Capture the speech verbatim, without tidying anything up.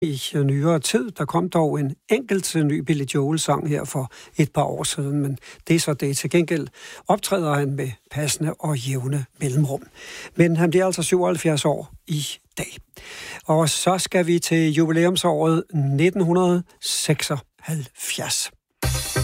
i nyere tid. Der kom dog en enkelt ny Billy Joel-sang her for et par år siden, men det er så det. Til gengæld optræder han med passende og jævne mellemrum. Men han bliver altså syvoghalvfjerds år i dag. Og så skal vi til jubilæumsåret nitten seksoghalvfjerds.